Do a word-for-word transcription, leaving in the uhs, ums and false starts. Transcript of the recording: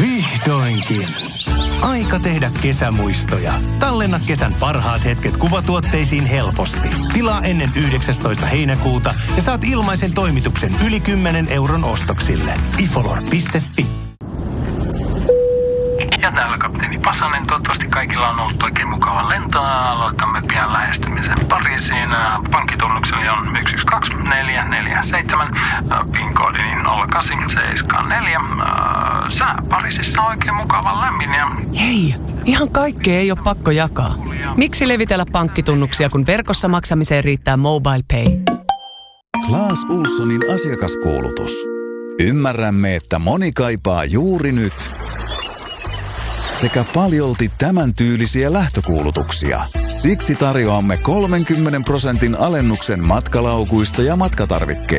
Vihdoinkin. Aika tehdä kesämuistoja. Tallenna kesän parhaat hetket kuvatuotteisiin helposti. Tilaa ennen yhdeksästoista heinäkuuta ja saat ilmaisen toimituksen yli kymmenen euron ostoksille. ifolor piste fi. Ja täällä kapteeni Pasanen. Toivottavasti kaikilla on ollut oikein mukava lento. Aloitamme pian lähestymisen Pariisiin. Pankkitunnukseni on yksi yksi kaksi neljä neljä seitsemän. PIN-koodini nolla kahdeksan seitsemän neljä. Sää Pariisissa on oikein mukava lämmin. Ja... Hei, ihan kaikkea ei ole pakko jakaa. Miksi levitellä pankkitunnuksia, kun verkossa maksamiseen riittää MobilePay? Clas Ohlsonin asiakaskuulutus. Ymmärrämme, että moni kaipaa juuri nyt sekä paljolti tämän tyylisiä lähtökuulutuksia. Siksi tarjoamme kolmenkymmenen prosentin alennuksen matkalaukuista ja matkatarvikkeista.